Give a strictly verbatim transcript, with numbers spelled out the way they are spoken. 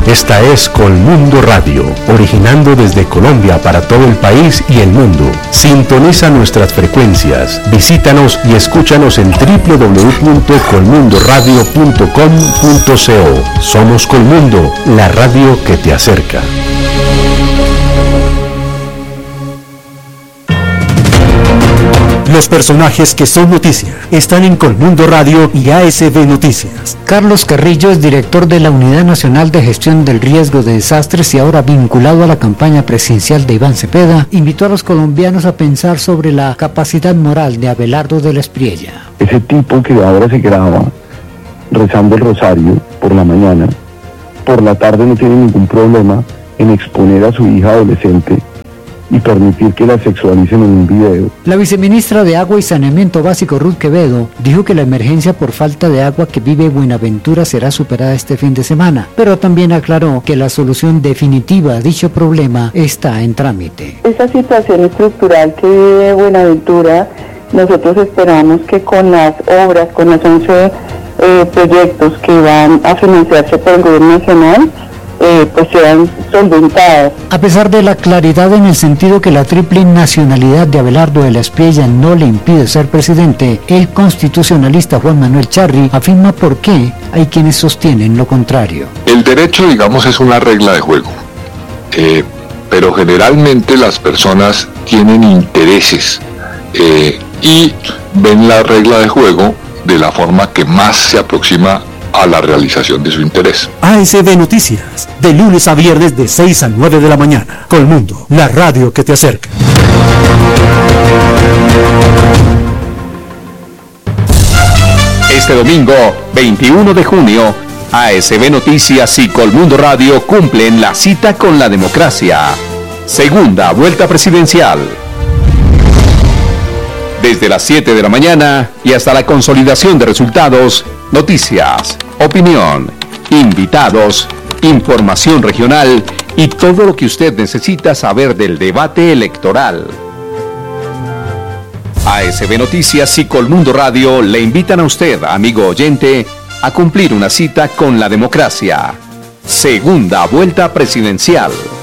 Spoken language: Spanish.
Esta es Colmundo Radio, originando desde Colombia para todo el país y el mundo. Sintoniza nuestras frecuencias, visítanos y escúchanos en doble u doble u doble u punto colmundo radio punto com punto co. Somos Colmundo, la radio que te acerca. Los personajes que son noticia están en Colmundo Radio y A S B Noticias. Carlos Carrillo es director de la Unidad Nacional de Gestión del Riesgo de Desastres y ahora vinculado a la campaña presidencial de Iván Cepeda, invitó a los colombianos a pensar sobre la capacidad moral de Abelardo de la Espriella. Ese tipo que ahora se graba rezando el rosario por la mañana, por la tarde no tiene ningún problema en exponer a su hija adolescente y permitir que la sexualicen en un video. La viceministra de Agua y Saneamiento Básico, Ruth Quevedo, dijo que la emergencia por falta de agua que vive Buenaventura será superada este fin de semana, pero también aclaró que la solución definitiva a dicho problema está en trámite. Esa situación estructural que vive Buenaventura, nosotros esperamos que con las obras, con los once eh, proyectos que van a financiarse por el gobierno nacional, Eh, pues sean solventadas. A pesar de la claridad en el sentido que la triple nacionalidad de Abelardo de la Espriella no le impide ser presidente, el constitucionalista Juan Manuel Charri afirma por qué hay quienes sostienen lo contrario. El derecho, digamos, es una regla de juego, eh, pero generalmente las personas tienen intereses eh, y ven la regla de juego de la forma que más se aproxima a la realización de su interés. A S B Noticias, de lunes a viernes de seis a nueve de la mañana. Colmundo, la radio que te acerca. Este domingo, veintiuno de junio, A S B Noticias y Colmundo Radio cumplen la cita con la democracia. Segunda vuelta presidencial. Desde las siete de la mañana y hasta la consolidación de resultados, noticias, opinión, invitados, información regional y todo lo que usted necesita saber del debate electoral. A S B Noticias y Colmundo Radio le invitan a usted, amigo oyente, a cumplir una cita con la democracia. Segunda vuelta presidencial.